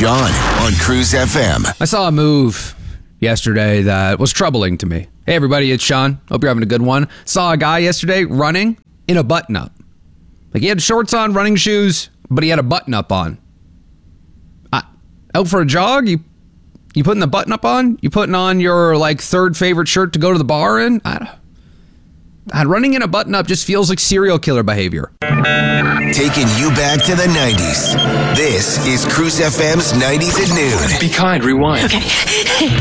Sean on Cruise FM. I saw a move yesterday that was troubling to me. Hey, everybody, it's Sean. Hope you're having a good one. Saw a guy yesterday running in a button-up. Like, he had shorts on, running shoes, but he had a button-up on. Out for a jog? You putting the button-up on? You putting on your, third favorite shirt to go to the bar in? Running in a button-up just feels like serial killer behavior. Taking you back to the 90s. This is Cruise FM's 90s at Noon. Be kind, rewind. Okay.